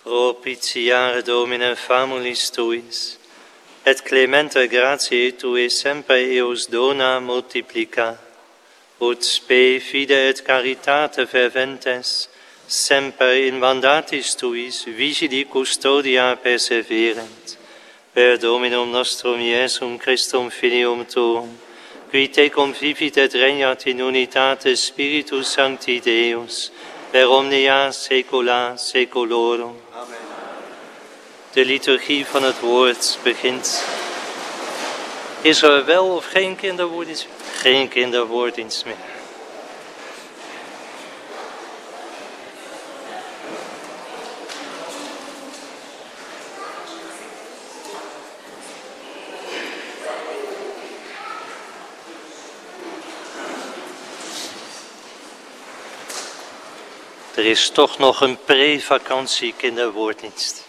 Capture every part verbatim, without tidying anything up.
Propitiare Domine famulis tuis, et clementa gratiae Tui semper eos dona multiplica, ut spe fide et caritate ferventes, semper in mandatis Tuis vigili custodia perseverent, per Dominum nostrum Iesum Christum Filium Tuum, qui tecum vivit et regnat in unitate Spiritus Sancti Deus, per omnia saecula saeculorum. Amen. De liturgie van het woord begint. Is er wel of geen kinderwoorddienst? Geen kinderwoorddienst meer. Er is toch nog een pre-vakantie kinderwoorddienst.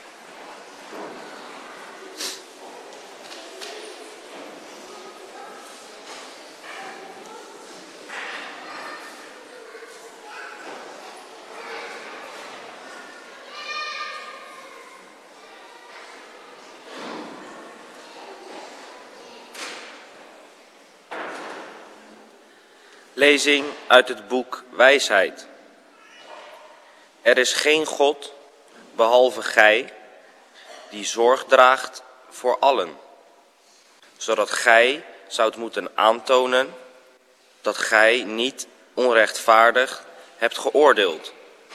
Lezing uit het boek Wijsheid. Er is geen God, behalve gij, die zorg draagt voor allen, zodat gij zoudt moeten aantonen dat gij niet onrechtvaardig hebt geoordeeld.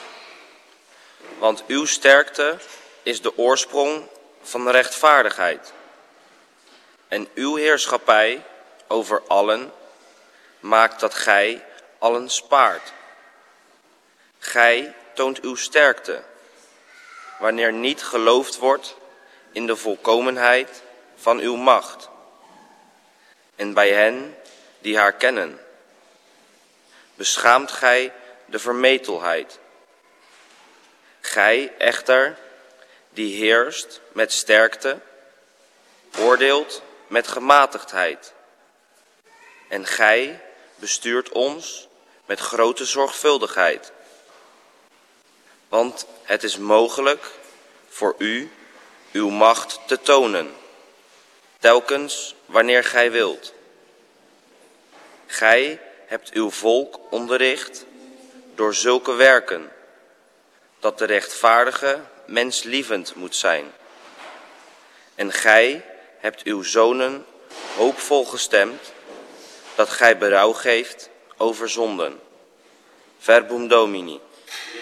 Want uw sterkte is de oorsprong van de rechtvaardigheid. En uw heerschappij over allen maakt dat gij allen spaart. Gij toont uw sterkte, wanneer niet geloofd wordt in de volkomenheid van uw macht. En bij hen die haar kennen, beschaamt gij de vermetelheid. Gij echter, die heerst met sterkte, oordeelt met gematigdheid. En gij bestuurt ons met grote zorgvuldigheid. Want het is mogelijk voor u uw macht te tonen, telkens wanneer gij wilt. Gij hebt uw volk onderricht door zulke werken, dat de rechtvaardige menslievend moet zijn. En gij hebt uw zonen hoopvol gestemd, dat gij berouw geeft over zonden. Verbum Domini.